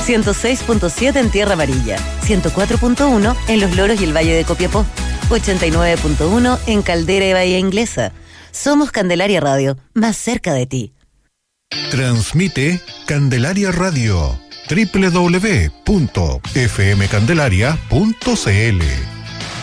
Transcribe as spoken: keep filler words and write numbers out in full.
ciento seis punto siete en Tierra Amarilla, ciento cuatro punto uno en Los Loros y el Valle de Copiapó, ochenta y nueve punto uno en Caldera y Bahía Inglesa. Somos Candelaria Radio, más cerca de ti. Transmite Candelaria Radio, doble u doble u doble u punto f m candelaria punto c l.